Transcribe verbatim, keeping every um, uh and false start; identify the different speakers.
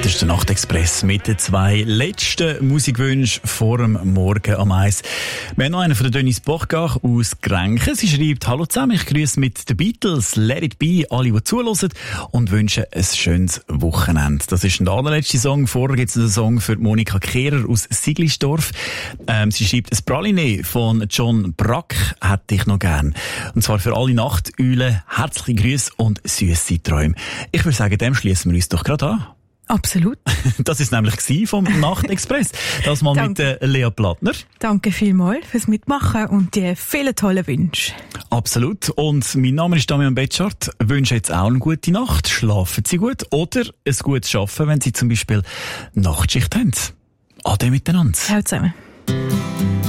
Speaker 1: Das ist der Nachtexpress mit den zwei letzten Musikwünschen vor dem Morgen am Eis. Wir haben noch einen von der Denise Bochgach aus Grenchen. Sie schreibt: Hallo zusammen, ich grüße mit den Beatles, Let It Be, alle, die zuhören, und wünsche ein schönes Wochenende. Das ist der allerletzte Song. Vorher gibt es einen Song für Monika Kehrer aus Siglisdorf. Ähm, sie schreibt: ein Praline von John Brack hätte ich noch gern. Und zwar für alle Nachteulen. Herzliche Grüße und süsse Träume. Ich würde sagen, dem schließen wir uns doch gerade an.
Speaker 2: Absolut.
Speaker 1: Das ist nämlich vom Nachtexpress. Das mal mit äh, Lea Plattner.
Speaker 2: Danke vielmals fürs Mitmachen und die vielen tollen Wünsche.
Speaker 1: Absolut. Und mein Name ist Damian Betschart. Ich wünsche jetzt auch eine gute Nacht. Schlafen Sie gut oder ein gutes Arbeiten, wenn Sie zum Beispiel Nachtschicht haben. Ade miteinander.
Speaker 2: Ciao zusammen.